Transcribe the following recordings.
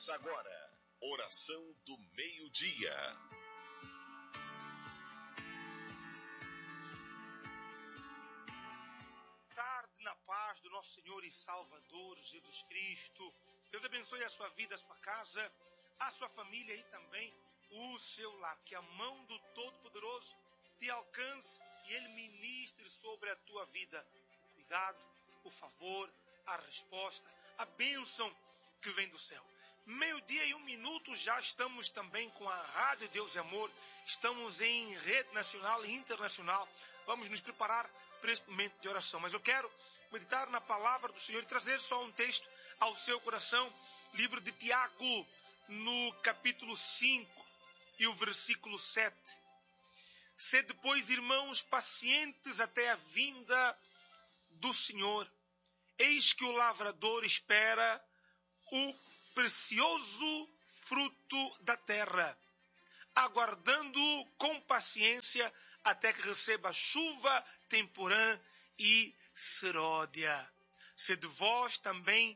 Começa agora, Oração do Meio-Dia. Tarde na paz do nosso Senhor e Salvador Jesus Cristo. Deus abençoe a sua vida, a sua casa, a sua família e também o seu lar. Que a mão do Todo-Poderoso te alcance e Ele ministre sobre a tua vida o cuidado, o favor, a resposta, a bênção que vem do céu. 12:01, já estamos também com a Rádio Deus e Amor. Estamos em rede nacional e internacional. Vamos nos preparar para este momento de oração. Mas eu quero meditar na palavra do Senhor e trazer só um texto ao seu coração. Livro de Tiago, no capítulo 5 e o versículo 7. Sede, pois, irmãos, pacientes até a vinda do Senhor. Eis que o lavrador espera o precioso fruto da terra, aguardando com paciência até que receba chuva temporã e seródia. Sede vós também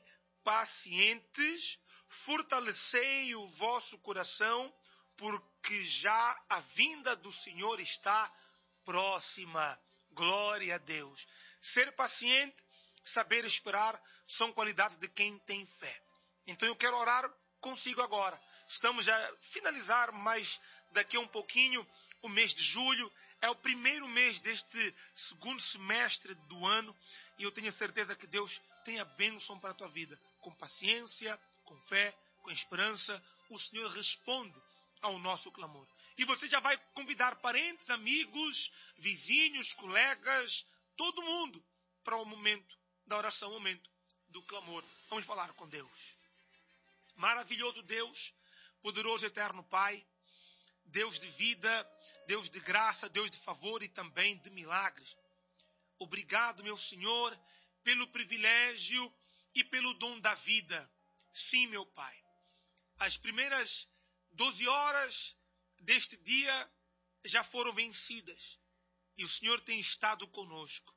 pacientes, fortalecei o vosso coração, porque já a vinda do Senhor está próxima. Glória a Deus. Ser paciente, saber esperar, são qualidades de quem tem fé. Então eu quero orar consigo agora. Estamos a finalizar, mas daqui a um pouquinho, o mês de julho. É o primeiro mês deste segundo semestre do ano. E eu tenho certeza que Deus tem a bênção para a tua vida. Com paciência, com fé, com esperança, o Senhor responde ao nosso clamor. E você já vai convidar parentes, amigos, vizinhos, colegas, todo mundo para o momento da oração, o momento do clamor. Vamos falar com Deus. Maravilhoso Deus, poderoso eterno Pai, Deus de vida, Deus de graça, Deus de favor e também de milagres. Obrigado, meu Senhor, pelo privilégio e pelo dom da vida. Sim, meu Pai. As primeiras 12 horas deste dia já foram vencidas e o Senhor tem estado conosco.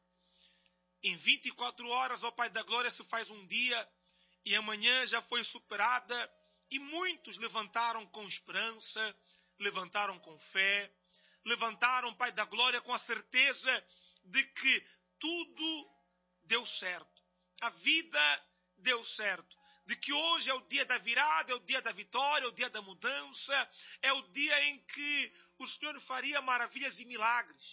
Em 24 horas, ó Pai da Glória, se faz um dia e amanhã já foi superada e muitos levantaram com esperança, levantaram com fé, levantaram, Pai da Glória, com a certeza de que tudo deu certo. A vida deu certo. De que hoje é o dia da virada, é o dia da vitória, é o dia da mudança, é o dia em que o Senhor faria maravilhas e milagres.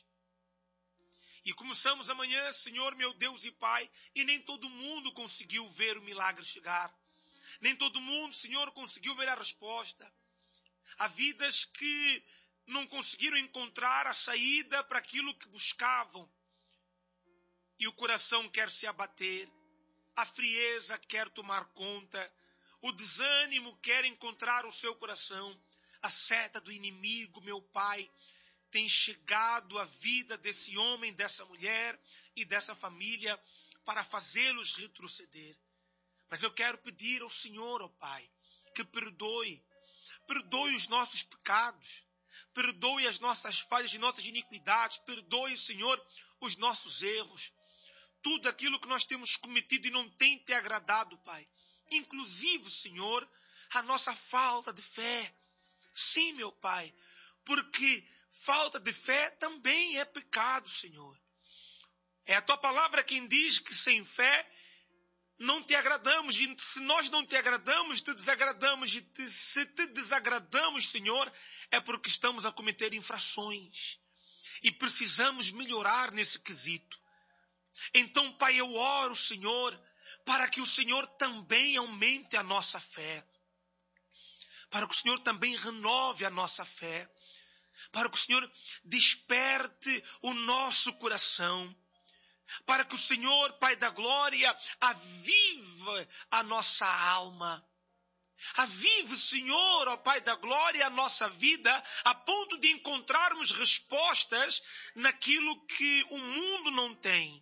E começamos amanhã, Senhor, meu Deus e Pai, e nem todo mundo conseguiu ver o milagre chegar. Nem todo mundo, Senhor, conseguiu ver a resposta. Há vidas que não conseguiram encontrar a saída para aquilo que buscavam. E o coração quer se abater. A frieza quer tomar conta. O desânimo quer encontrar o seu coração. A seta do inimigo, meu Pai, tem chegado à vida desse homem, dessa mulher e dessa família para fazê-los retroceder. Mas eu quero pedir ao Senhor, ó Pai, que perdoe os nossos pecados, perdoe as nossas falhas e nossas iniquidades, perdoe, Senhor, os nossos erros, tudo aquilo que nós temos cometido e não tem te agradado, Pai. Inclusive, Senhor, a nossa falta de fé. Sim, meu Pai, porque falta de fé também é pecado, Senhor. É a Tua palavra quem diz que sem fé não te agradamos. E se nós não te agradamos, te desagradamos. E se te desagradamos, Senhor, é porque estamos a cometer infrações. E precisamos melhorar nesse quesito. Então, Pai, eu oro, Senhor, para que o Senhor também aumente a nossa fé. Para que o Senhor também renove a nossa fé. Para que o Senhor desperte o nosso coração. Para que o Senhor, Pai da Glória, avive a nossa alma. Avive, Senhor, ó Pai da Glória, a nossa vida, a ponto de encontrarmos respostas naquilo que o mundo não tem.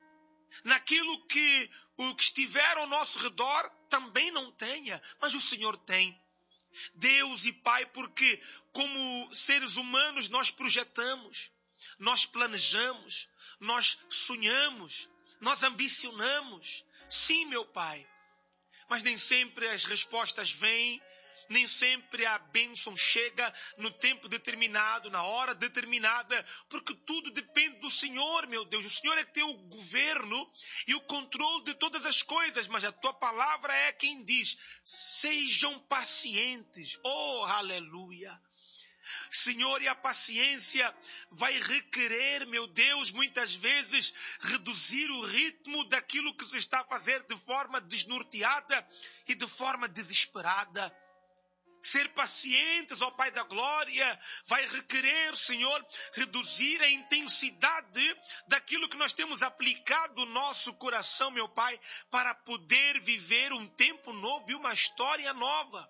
Naquilo que o que estiver ao nosso redor também não tenha, mas o Senhor tem. Deus e Pai, porque como seres humanos nós projetamos, nós planejamos, nós sonhamos, nós ambicionamos. Sim, meu Pai. mas nem sempre as respostas vêm. Nem sempre a bênção chega no tempo determinado, na hora determinada, porque tudo depende do Senhor, meu Deus. O Senhor é que tem o governo e o controle de todas as coisas, mas a tua palavra é quem diz: sejam pacientes. Oh, aleluia! Senhor, e a paciência vai requerer, meu Deus, muitas vezes reduzir o ritmo daquilo que se está a fazer de forma desnorteada e de forma desesperada. Ser pacientes, ó Pai da glória, vai requerer, Senhor, reduzir a intensidade daquilo que nós temos aplicado no nosso coração, meu Pai, para poder viver um tempo novo e uma história nova.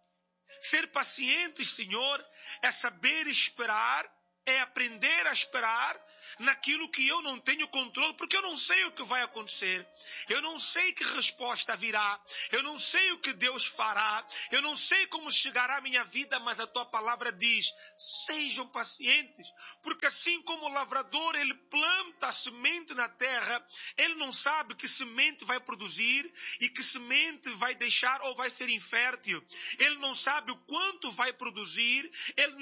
Ser pacientes, Senhor, é saber esperar, é aprender a esperar naquilo que eu não tenho controle, porque eu não sei o que vai acontecer. Eu não sei que resposta virá. Eu não sei o que Deus fará. Eu não sei como chegará a minha vida, mas a tua palavra diz: sejam pacientes, porque assim como o lavrador, ele planta a semente na terra, ele não sabe que semente vai produzir e que semente vai deixar ou vai ser infértil. Ele não sabe o quanto vai produzir, ele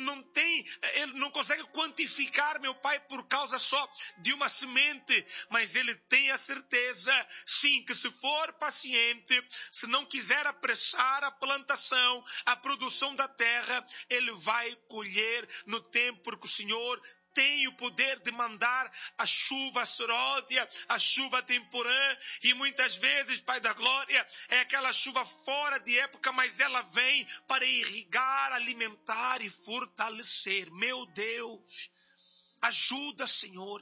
não consegue quantificar, meu Pai, por causa só de uma semente, mas ele tem a certeza, sim, que se for paciente, se não quiser apressar a plantação, a produção da terra, ele vai colher no tempo, porque o Senhor tem o poder de mandar a chuva seródia, a chuva temporã, e muitas vezes, Pai da glória, é aquela chuva fora de época, mas ela vem para irrigar, alimentar e fortalecer. Meu Deus, ajuda, Senhor,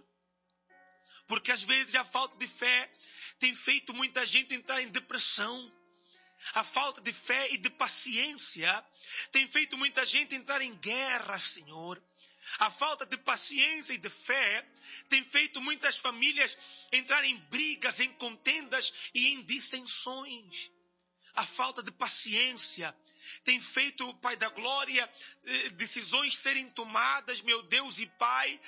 porque às vezes a falta de fé tem feito muita gente entrar em depressão. A falta de fé e de paciência tem feito muita gente entrar em guerra, Senhor. A falta de paciência e de fé tem feito muitas famílias entrar em brigas, em contendas e em dissensões. A falta de paciência tem feito, Pai da glória, decisões serem tomadas, meu Deus e Pai,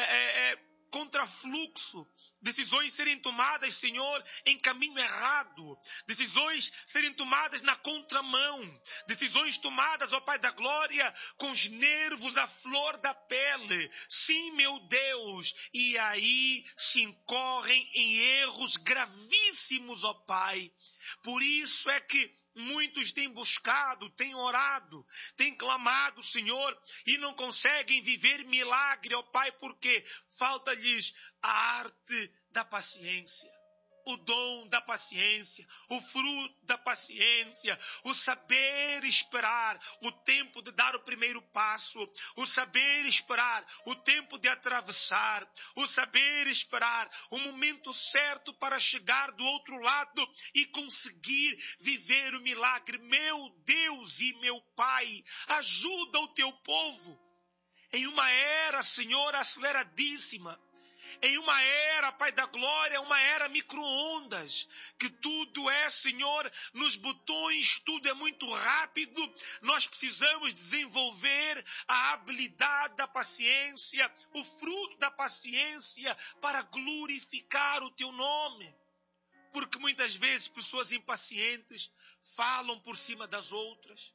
contra fluxo, decisões serem tomadas, Senhor, em caminho errado, decisões serem tomadas na contramão, decisões tomadas, ó Pai da glória, com os nervos à flor da pele. Sim, meu Deus, e aí se incorrem em erros gravíssimos, ó Pai. Por isso é que muitos têm buscado, têm orado, têm clamado, Senhor, e não conseguem viver milagre, ó Pai, porque falta-lhes a arte da paciência. O dom da paciência, o fruto da paciência, o saber esperar, o tempo de dar o primeiro passo, o saber esperar, o tempo de atravessar, o saber esperar, o momento certo para chegar do outro lado e conseguir viver o milagre. Meu Deus e meu Pai, ajuda o teu povo em uma era, Senhor, aceleradíssima. Em uma era, Pai da glória, uma era micro-ondas, que tudo é, Senhor, nos botões, tudo é muito rápido. Nós precisamos desenvolver a habilidade da paciência, o fruto da paciência, para glorificar o teu nome. Porque muitas vezes pessoas impacientes falam por cima das outras,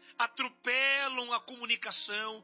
atropelam a comunicação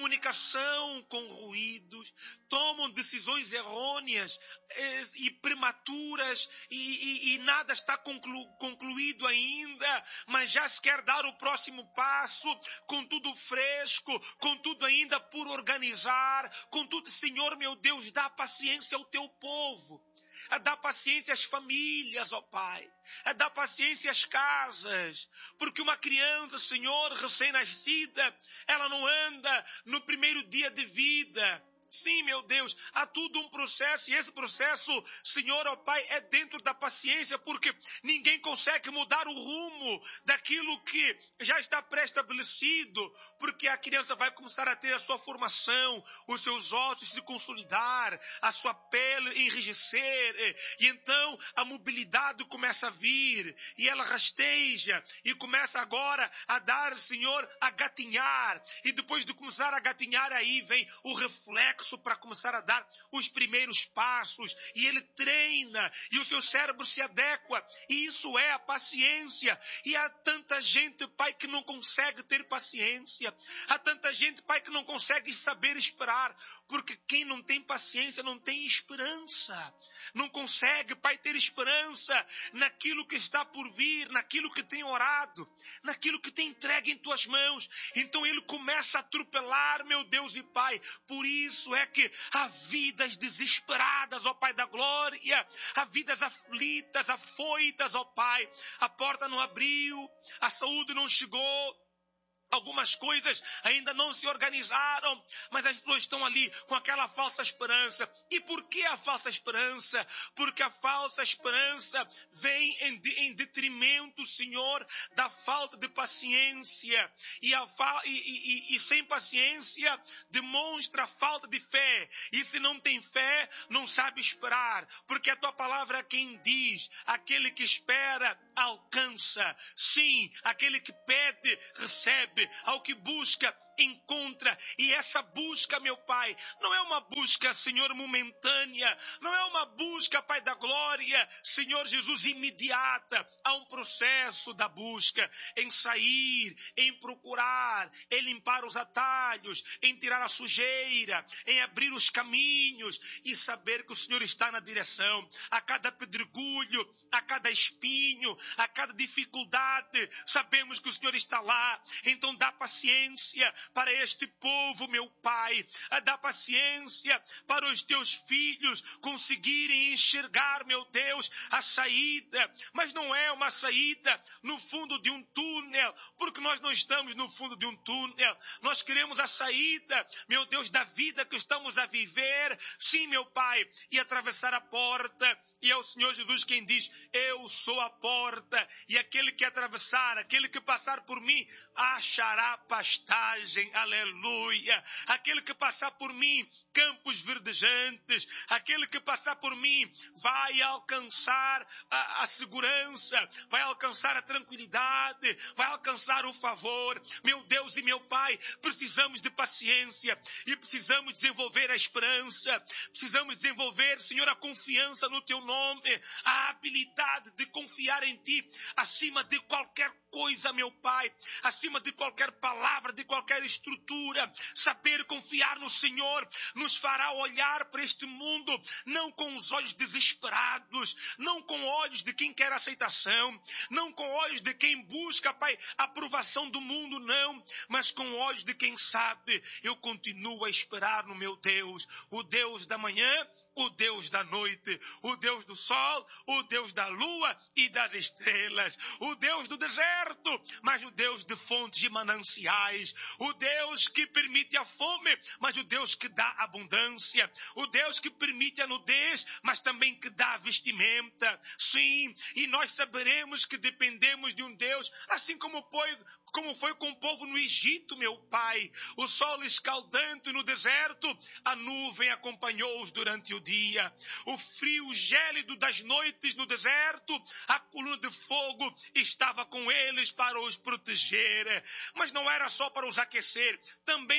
com ruídos, tomam decisões errôneas e prematuras e nada está concluído ainda, mas já se quer dar o próximo passo, com tudo fresco, com tudo ainda por organizar, com tudo, Senhor meu Deus, dá paciência ao teu povo. Dá paciência às famílias, ó Pai. Dá paciência às casas. Porque uma criança, Senhor, recém-nascida, ela não anda no primeiro dia de vida. Sim, meu Deus, há tudo um processo, e esse processo, Senhor, ó Pai, é dentro da paciência, porque ninguém consegue mudar o rumo daquilo que já está pré-estabelecido, porque a criança vai começar a ter a sua formação, os seus ossos se consolidar, a sua pele enrijecer, e então a mobilidade começa a vir, e ela rasteja, e começa agora a dar, Senhor, a gatinhar, e depois de começar a gatinhar, aí vem o reflexo reflexo para começar a dar os primeiros passos. E ele treina e o seu cérebro se adequa. E isso é a paciência. E há tanta gente, Pai, que não consegue ter paciência. Há tanta gente, Pai, que não consegue saber esperar. Porque quem não tem paciência não tem esperança. Não consegue, Pai, ter esperança naquilo que está por vir, naquilo que tem orado, naquilo que tem entregue em tuas mãos. Então ele começa a atropelar, meu Deus e Pai. Por isso é que há vidas desesperadas, ó Pai da glória. Há vidas aflitas, afoitas, ó Pai. A porta não abriu, a saúde não chegou. Algumas coisas ainda não se organizaram, mas as pessoas estão ali com aquela falsa esperança. E por que a falsa esperança? Porque a falsa esperança vem em detrimento, Senhor, da falta de paciência. E sem paciência demonstra a falta de fé. E se não tem fé, não sabe esperar. Porque a tua palavra é quem diz: aquele que espera alcança. Sim, aquele que pede recebe. Ao que busca, encontra. E essa busca, meu Pai, não é uma busca, Senhor, momentânea. Não é uma busca, Pai da glória, Senhor Jesus, imediata. Há um processo da busca em sair, em procurar, em limpar os atalhos, em tirar a sujeira, em abrir os caminhos e saber que o Senhor está na direção. A cada pedregulho, a cada espinho, a cada dificuldade, sabemos que o Senhor está lá. Então dá paciência para este povo, meu Pai. Dá paciência para os teus filhos conseguirem enxergar, meu Deus, a saída. Mas não é uma saída no fundo de um túnel, porque nós não estamos no fundo de um túnel. Nós queremos a saída, meu Deus, da vida que estamos a viver. Sim, meu Pai, e atravessar a porta. E é o Senhor Jesus quem diz: eu sou a porta, e aquele que atravessar, aquele que passar por mim, achará pastagem, aleluia. Aquele que passar por mim, campos verdejantes. Aquele que passar por mim vai alcançar a segurança, vai alcançar a tranquilidade, vai alcançar o favor. Meu Deus e meu Pai, precisamos de paciência e precisamos desenvolver a esperança. Precisamos desenvolver, Senhor, a confiança no Teu nome, a habilidade de confiar em Ti acima de qualquer coisa, meu Pai, acima de qualquer palavra, de qualquer estrutura. Saber confiar no Senhor nos fará olhar para este mundo não com os olhos desesperados, não com olhos de quem quer aceitação, não com olhos de quem busca, Pai, a aprovação do mundo, não, mas com olhos de quem sabe: eu continuo a esperar no meu Deus, o Deus da manhã, o Deus da noite, o Deus do sol, o Deus da lua e das estrelas, o Deus do deserto, mas o Deus de fontes e mananciais, o Deus que permite a fome, mas o Deus que dá abundância, o Deus que permite a nudez, mas também que dá vestimenta. Sim, e nós saberemos que dependemos de um Deus, assim como foi com o povo no Egito, meu Pai. O sol escaldante no deserto, a nuvem acompanhou-os durante o dia. O frio gélido das noites no deserto, a coluna de fogo estava com eles para os proteger. Mas não era só para os aquecer, também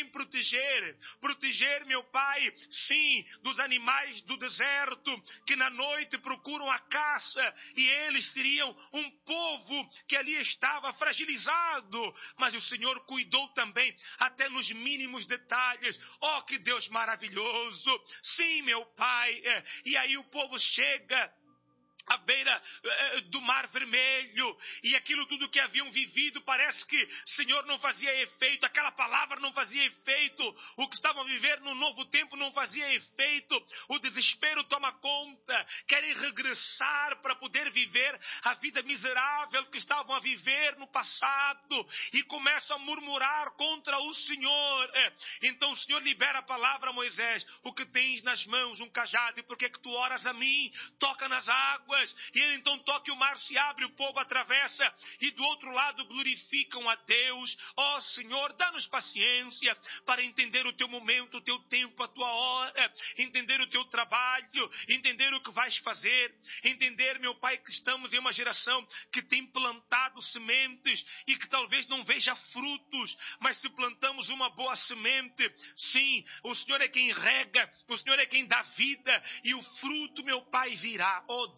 proteger, meu Pai, sim, dos animais do deserto que na noite procuram a caça, e eles seriam um povo que ali estava fragilizado, mas o Senhor cuidou também até nos mínimos detalhes. Oh, que Deus maravilhoso! Sim, meu Pai, e aí o povo chega à beira do Mar Vermelho, e aquilo tudo que haviam vivido parece que, Senhor, não fazia efeito, aquela palavra não fazia efeito, o que estavam a viver no novo tempo não fazia efeito, o desespero toma conta, querem regressar para poder viver a vida miserável que estavam a viver no passado, e começam a murmurar contra o Senhor. Então o Senhor libera a palavra a Moisés: o que tens nas mãos, um cajado, e por que tu oras a mim? Toca nas águas águas, e ele então toca e o mar se abre, o povo atravessa, e do outro lado glorificam a Deus. Ó Senhor, dá-nos paciência para entender o teu momento, o teu tempo, a tua hora, entender o teu trabalho, entender o que vais fazer, entender, meu Pai, que estamos em uma geração que tem plantado sementes e que talvez não veja frutos, mas se plantamos uma boa semente, sim, o Senhor é quem rega, o Senhor é quem dá vida, e o fruto, meu Pai, virá. Oh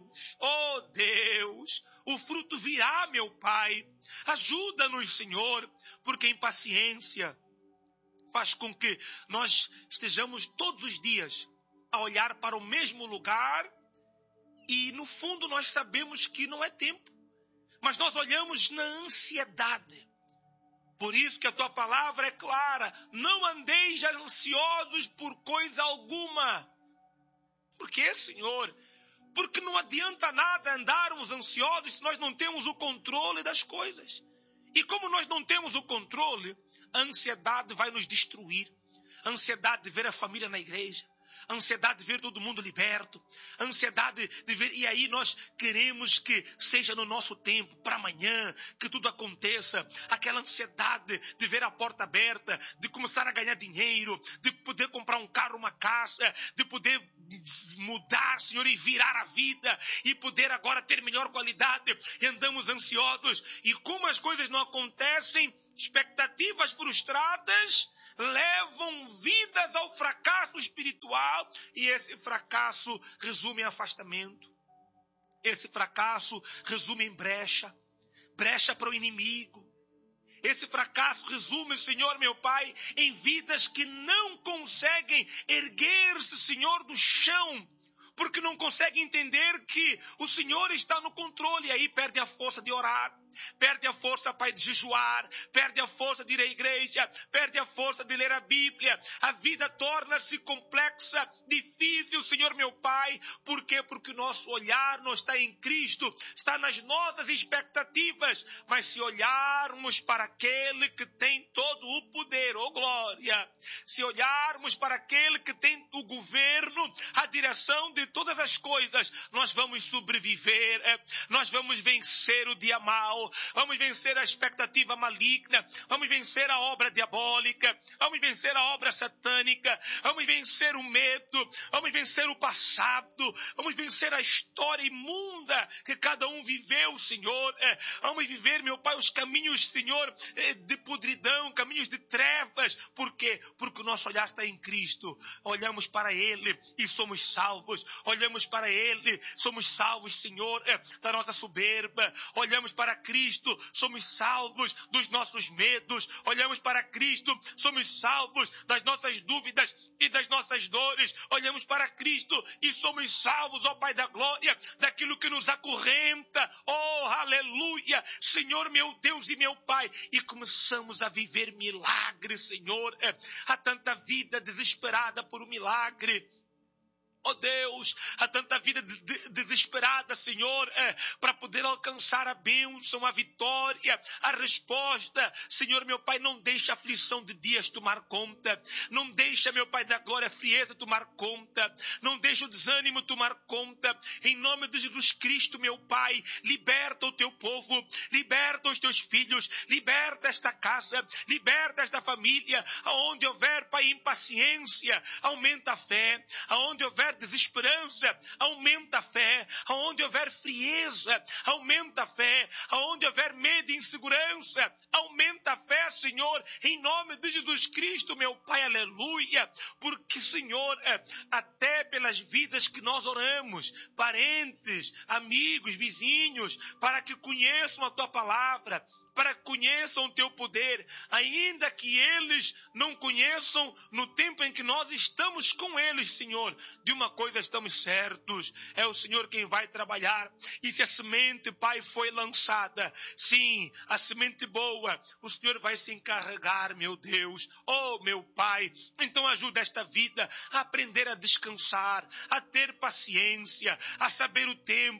Deus, o fruto virá, meu Pai. Ajuda-nos, Senhor, porque a impaciência faz com que nós estejamos todos os dias a olhar para o mesmo lugar e, no fundo, nós sabemos que não é tempo, mas nós olhamos na ansiedade. Por isso que a tua palavra é clara: não andeis ansiosos por coisa alguma. Por quê, Senhor? Porque não adianta nada andarmos ansiosos se nós não temos o controle das coisas. E como nós não temos o controle, a ansiedade vai nos destruir. A ansiedade de ver a família na igreja, a ansiedade de ver todo mundo liberto, a ansiedade de ver, e aí nós queremos que seja no nosso tempo, para amanhã, que tudo aconteça, aquela ansiedade de ver a porta aberta, de começar a ganhar dinheiro, de poder comprar um carro, uma casa, de poder mudar, Senhor, e virar a vida, e poder agora ter melhor qualidade, e andamos ansiosos, e como as coisas não acontecem, expectativas frustradas levam vidas ao fracasso espiritual, e esse fracasso resume em afastamento. Esse fracasso resume em brecha para o inimigo. Esse fracasso resume, Senhor, meu Pai, em vidas que não conseguem erguer-se, Senhor, do chão, porque não conseguem entender que o Senhor está no controle, e aí perdem a força de orar, perde a força, Pai, de jejuar, perde a força de ir à igreja, perde a força de ler a Bíblia. A vida torna-se complexa, difícil, Senhor meu Pai. Por quê? Porque o nosso olhar não está em Cristo, está nas nossas expectativas. Mas se olharmos para aquele que tem todo o poder, oh glória, se olharmos para aquele que tem o governo, a direção de todas as coisas, nós vamos sobreviver, nós vamos vencer o dia mau, vamos vencer a expectativa maligna, vamos vencer a obra diabólica, vamos vencer a obra satânica, vamos vencer o medo, vamos vencer o passado, vamos vencer a história imunda que cada um viveu, Senhor. Vamos viver, meu Pai, os caminhos, Senhor, de podridão, caminhos de trevas. Por quê? Porque o nosso olhar está em Cristo. Olhamos para Ele e somos salvos. Olhamos para Ele, somos salvos, Senhor, da nossa soberba. Olhamos para Cristo, somos salvos dos nossos medos. Olhamos para Cristo, somos salvos das nossas dúvidas e das nossas dores. Olhamos para Cristo e somos salvos, ó Pai da glória, daquilo que nos acorrenta. Oh, aleluia, Senhor, meu Deus e meu Pai. E começamos a viver milagres, Senhor. Há tanta vida desesperada por um milagre. Oh Deus, há tanta vida desesperada, Senhor, para poder alcançar a bênção, a vitória, a resposta. Senhor, meu Pai, não deixa a aflição de dias tomar conta. Não deixa, meu Pai da glória, a frieza tomar conta. Não deixa o desânimo tomar conta. Em nome de Jesus Cristo, meu Pai, liberta o teu povo, liberta os teus filhos, liberta esta casa, liberta esta família. Aonde houver, Pai, impaciência, aumenta a fé. Aonde houver desesperança, aumenta a fé. Aonde houver frieza, aumenta a fé. Aonde houver medo e insegurança, aumenta a fé, Senhor, em nome de Jesus Cristo, meu Pai, aleluia. Porque, Senhor, até pelas vidas que nós oramos, parentes, amigos, vizinhos, para que conheçam a Tua palavra, para que conheçam o Teu poder, ainda que eles não conheçam no tempo em que nós estamos com eles, Senhor. De uma coisa estamos certos, é o Senhor quem vai trabalhar. E se a semente, Pai, foi lançada, sim, a semente boa, o Senhor vai se encarregar, meu Deus. Oh, meu Pai, então ajuda esta vida a aprender a descansar, a ter paciência, a saber o tempo.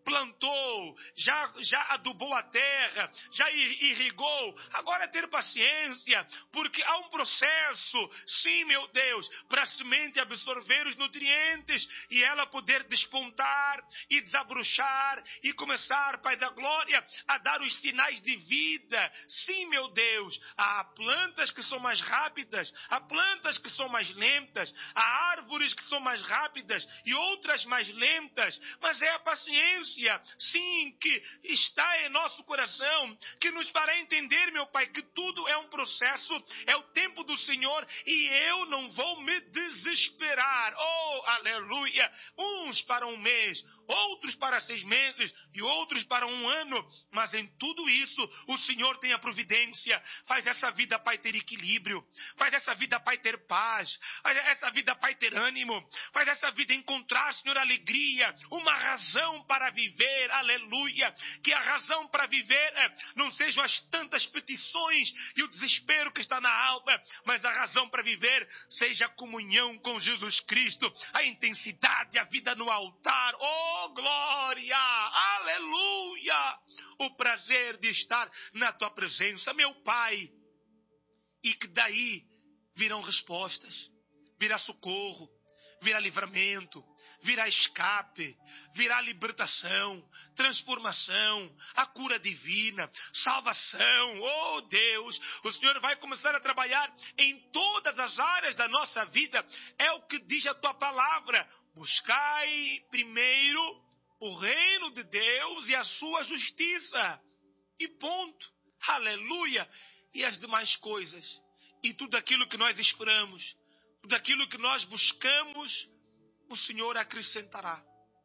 plantou, já adubou a terra, já irrigou. Agora é ter paciência, porque há um processo, sim, meu Deus, para a semente absorver os nutrientes e ela poder despontar e desabrochar e começar, Pai da glória, a dar os sinais de vida. Sim, meu Deus, há plantas que são mais rápidas, há plantas que são mais lentas, há árvores que são mais rápidas e outras mais lentas, mas é a paciência, sim, que está em nosso coração, que nos fará entender, meu Pai, que tudo é um processo, é o tempo do Senhor e eu não vou me desesperar. Oh, aleluia! Uns para um mês, outros para 6 meses e outros para 1 ano, mas em tudo isso o Senhor tem a providência. Faz essa vida, Pai, ter equilíbrio, faz essa vida, Pai, ter paz, faz essa vida, Pai, ter ânimo, faz essa vida encontrar, Senhor, alegria, uma razão para viver, aleluia, que a razão para viver não sejam as tantas petições e o desespero que está na alma, mas a razão para viver seja a comunhão com Jesus Cristo, a intensidade, a vida no altar, oh glória, aleluia, o prazer de estar na tua presença, meu Pai, e que daí virão respostas, virá socorro, virá livramento, virá escape, virá libertação, transformação, a cura divina, salvação. Oh Deus, o Senhor vai começar a trabalhar em todas as áreas da nossa vida. É o que diz a tua palavra. Buscai primeiro o reino de Deus e a sua justiça. E ponto. Aleluia. E as demais coisas. E tudo aquilo que nós esperamos, tudo aquilo que nós buscamos, o Senhor acrescentará.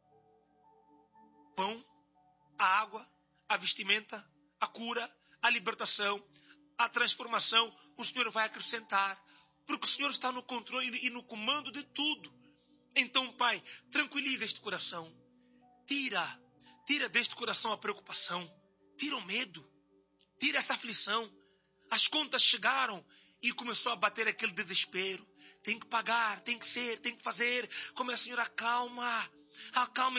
Pão, a água, a vestimenta, a cura, a libertação, a transformação, o Senhor vai acrescentar. Porque o Senhor está no controle e no comando de tudo. Então, Pai, tranquiliza este coração. Tira deste coração a preocupação. Tira o medo. Tira essa aflição. As contas chegaram e começou a bater aquele desespero. Tem que pagar, tem que ser, tem que fazer. Como é, Senhor, acalma